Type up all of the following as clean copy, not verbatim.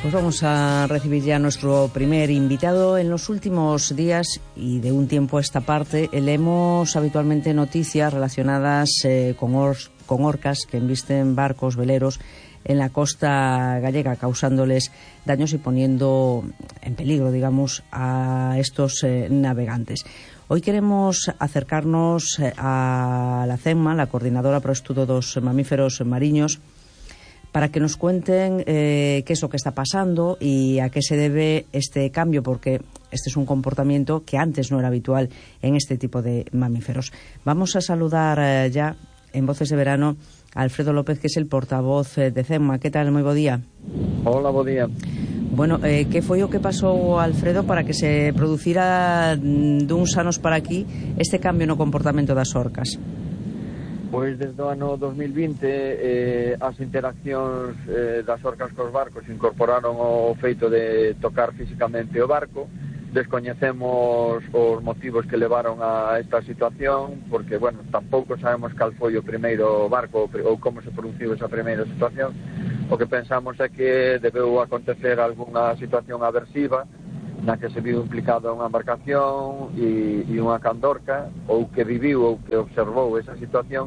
Pues vamos a recibir ya a nuestro primer invitado. En los últimos días y de un tiempo a esta parte leemos habitualmente noticias relacionadas con orcas que embisten barcos veleros en la costa gallega, causándoles daños y poniendo en peligro, digamos, a estos navegantes. Hoy queremos acercarnos a la CEMMA, la Coordinadora para o Estudo dos Mamíferos Mariños, para que nos cuenten qué es lo que está pasando y a qué se debe este cambio, porque este es un comportamiento que antes no era habitual en este tipo de mamíferos. Vamos a saludar ya en Voces de Verano a Alfredo López, que es el portavoz de CEMMA. ¿Qué tal? Moi bo día. Hola, bo día. Bueno, que foi o que pasou, Alfredo, para que se producira duns anos para aquí este cambio no comportamento das orcas? Pois desde o ano 2020 as interaccións das orcas cos barcos incorporaron o feito de tocar físicamente o barco. Descoñecemos os motivos que levaron a esta situación, porque, bueno, tampouco sabemos cal foi o primeiro barco ou como se produciu esa primeira situación. O que pensamos é que debeu acontecer algunha situación aversiva na que se viu implicada unha embarcación e unha candorca, ou que viviu ou que observou esa situación,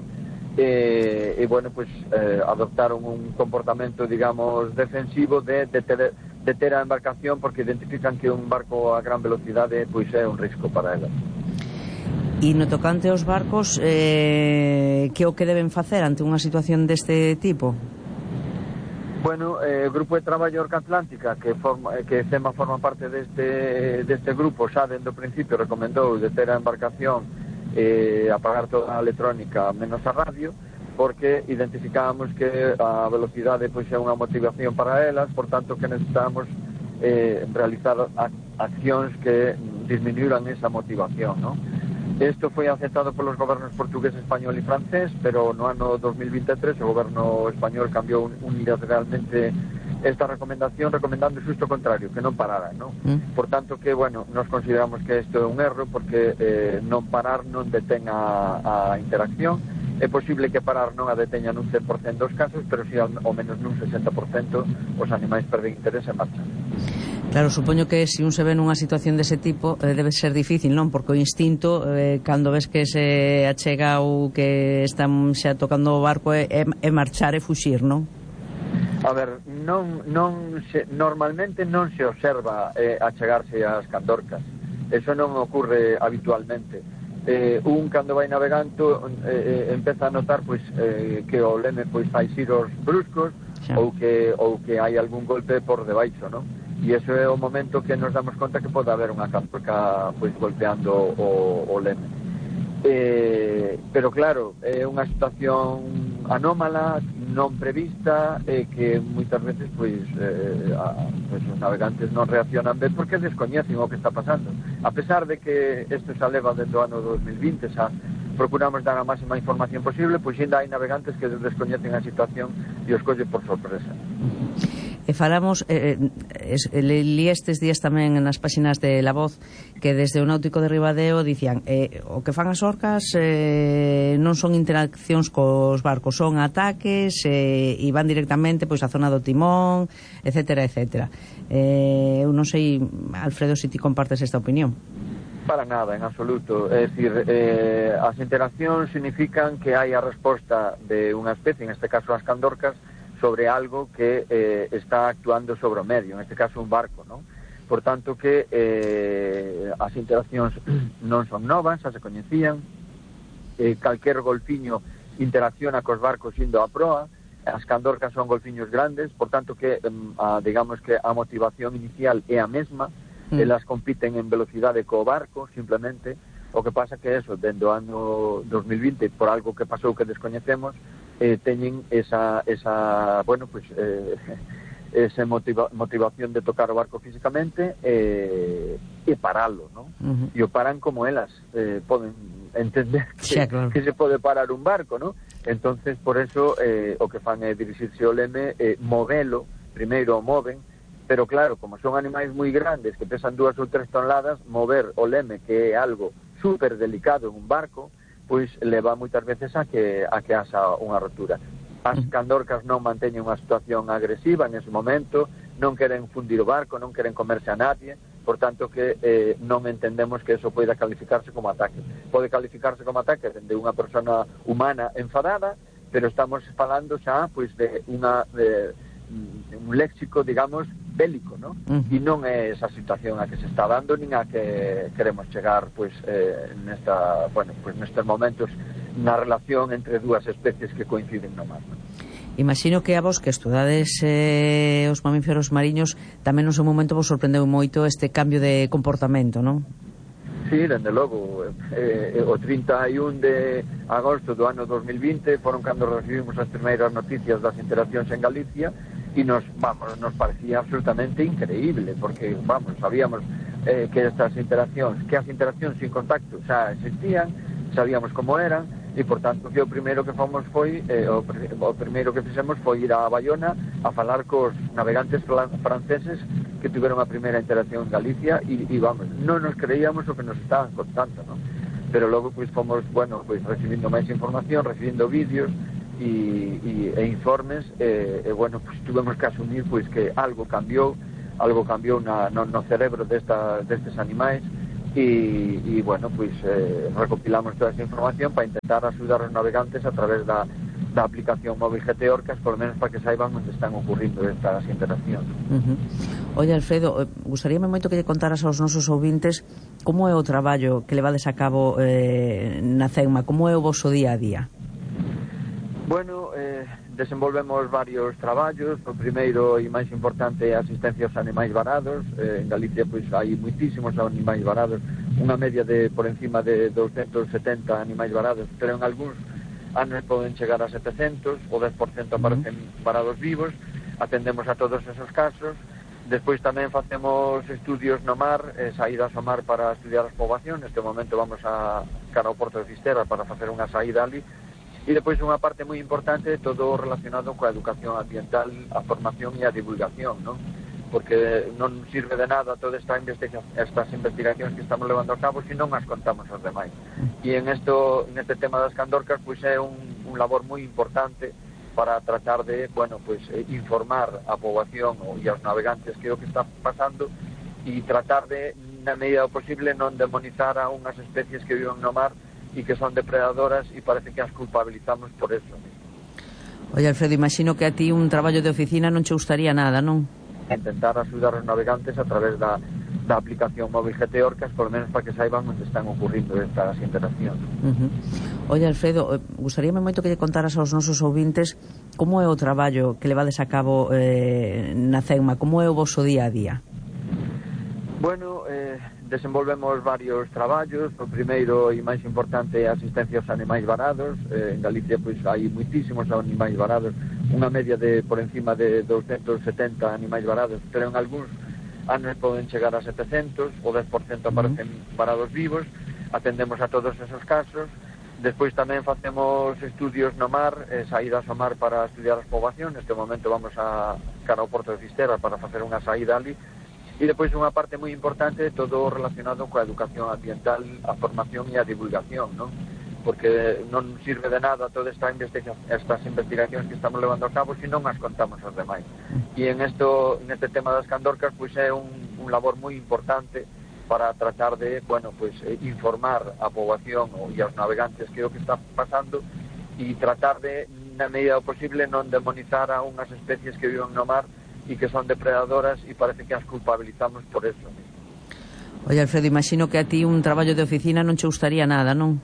e bueno, pues adoptaron un comportamento, digamos, defensivo de ter a embarcación, porque identifican que un barco a gran velocidade pois é un risco para elas. E no tocante aos barcos, que o que deben facer ante unha situación deste tipo? Bueno, o Grupo de Traballo Orca Atlántica, que CEMMA forma parte deste grupo, xa dende o principio recomendou de ter a embarcación apagar toda a electrónica menos a radio, porque identificábamos que a velocidade pois é unha motivación para elas, por tanto que necesitamos realizar accións que disminuíran esa motivación, ¿no? Isto foi aceptado polos gobernos portugués, español e francés, pero no ano 2023 o goberno español cambiou unilateralmente esta recomendación, recomendando xusto o contrario, que non pararan, ¿no? Por tanto que, bueno, nos consideramos que isto é un erro, porque non parar non detén a interacción. É posible que parar non a deteña nun 100% dos casos, pero si ao menos nun 60% os animais perden interés e marchan. Claro, supoño que se un se ve nunha situación dese tipo debe ser difícil, non? Porque o instinto, cando ves que se achega ou que están xa tocando o barco, é marchar e fuxir, non? A ver, normalmente non se observa achegarse ás candorcas. Eso non ocorre habitualmente. Cando vai navegando empeza a notar pois que o leme pois fai xiros bruscos, ou que hai algún golpe por debaixo, non? E iso é o momento que nos damos conta que pode haber unha candorca pois golpeando o leme. Pero claro, é unha situación anómala, non prevista, que moitas veces pois os navegantes non reaccionan ben porque descoñecen o que está pasando. A pesar de que isto xa leva desde o ano 2020, xa procuramos dar a máxima información posible, pois ainda hai navegantes que descoñecen a situación e os colle por sorpresa. E falamos, li estes días tamén nas páxinas de La Voz, que desde o Náutico de Ribadeo dicían o que fan as orcas non son interaccións cos barcos, son ataques e van directamente pois a zona do timón, etcétera, etcétera. Eu non sei, Alfredo, se ti compartes esta opinión. Para nada, en absoluto. É dicir, as interaccións significan que hai a resposta de unha especie, en este caso as candorcas, sobre algo que está actuando sobre o medio, en este caso un barco, ¿no? Por tanto que as interaccións non son novas, xa se coñecían, calquer golfiño interacciona cos barcos indo a proa, as candorcas son golfiños grandes, por tanto que digamos que a motivación inicial é a mesma, elas compiten en velocidade co barco, simplemente. O que pasa que eso, dende o ano 2020, por algo que pasou que descoñecemos, teñen esa motivación de tocar o barco físicamente e paralo, ¿no? E o paran como elas poden entender que se pode parar un barco, ¿no? Entonces, por eso, o que fan é dirixirse ao leme, movelo, primeiro o moven, pero claro, como son animais moi grandes que pesan 2 ou 3 toneladas, mover o leme, que é algo super delicado en un barco, pois leva moitas veces a que haxa unha rotura. As candorcas non manteñen unha situación agresiva en ese momento, non queren fundir o barco, non queren comerse a nadie, por tanto que non entendemos que eso poida calificarse como ataque. Pode calificarse como ataque de unha persona humana enfadada, pero estamos falando xa pois de un léxico, digamos, bélico, ¿no? E non é esa situación a que se está dando nin a que queremos chegar pois nestes momentos na relación entre dúas especies que coinciden no mar, ¿no? Imagino que a vos que estudades os mamíferos mariños tamén no seu momento vos sorprendeu moito este cambio de comportamento, non? Sí, dende logo. O 31 de agosto do ano 2020 foron cando recibimos as primeiras noticias das interaccións en Galicia e nos parecía absolutamente increíble, porque, sabíamos que as interaccións sin contacto xa existían, sabíamos como eran, e, por tanto, que o primeiro que fomos foi, o primeiro que fixemos foi ir a Bayona a falar cos navegantes franceses que tiveron a primeira interacción en Galicia e non nos creíamos o que nos estaban contando, ¿no? Pero logo, pois, fomos, recibindo máis información, recibindo vídeos e informes, pois, tuvemos que asumir, pois, que algo cambiou no cerebro destes animais, e pois recopilamos toda esa información para intentar axudar os navegantes a través da aplicación móvil GT Orcas, por lo menos para que saiban onde están ocurrindo estas interaccións. Oye, Alfredo, gustaríame moito que lle contaras aos nosos ouvintes como é o traballo que levades a cabo na CENMA, como é o voso día a día. Bueno, desenvolvemos varios traballos. O primeiro e máis importante é a asistencia aos animais varados. En Galicia pois hai muitísimos animais varados, unha media de por encima de 270 animais varados, pero en algúns anos poden chegar a 700, o 10% aparecen varados vivos. Atendemos a todos esos casos. Despois tamén facemos estudios no mar, saídas ao mar para estudiar as poboacións. Neste momento vamos cara ao Porto de Fisterra para facer unha saída ali. E depois unha parte moi importante de todo relacionado coa educación ambiental, a formación e a divulgación, non? Porque non sirve de nada todas estas investigacións que estamos levando a cabo se non as contamos aos demais. E neste tema das candorcas pois é un labor moi importante para tratar de, informar a poboación e aos navegantes que é o que está pasando e tratar de, na medida do posible, non demonizar a unhas especies que viven no mar e que son depredadoras e parece que as culpabilizamos por eso. Oye, Alfredo, imagino que a ti un traballo de oficina non che gustaría nada, non? Intentar axudar os navegantes a través da aplicación móvil GT Orcas, por lo menos para que saiban onde están ocurrindo estas interaccións. Oye, Alfredo, gustaríame moito que lle contaras aos nosos ouvintes como é o traballo que levades a cabo na CENMA, como é o voso día a día. Bueno, desenvolvemos varios traballos. O primeiro e máis importante é a asistencia aos animais varados. En Galicia pois hai muitísimos animais varados, unha media de por encima de 270 animais varados, pero en algúns anos poden chegar a 700, o 10% aparecen varados vivos. Atendemos a todos esos casos. Despois tamén facemos estudios no mar, saídas ao mar para estudiar as poboacións. Neste momento vamos cara ao Porto de Fisterra para facer unha saída ali. E depois unha parte moi importante de todo relacionado coa educación ambiental, a formación e a divulgación, non? Porque non sirve de nada todas estas investigacións que estamos levando a cabo se non as contamos aos demais. E neste tema das candorcas pois é un labor moi importante para tratar de, informar a poboación e aos navegantes que é o que está pasando e tratar de, na medida do posible, non demonizar a unhas especies que viven no mar e que son depredadoras e parece que as culpabilizamos por eso. Oye, Alfredo, imagino que a ti un traballo de oficina non che gustaría nada, non?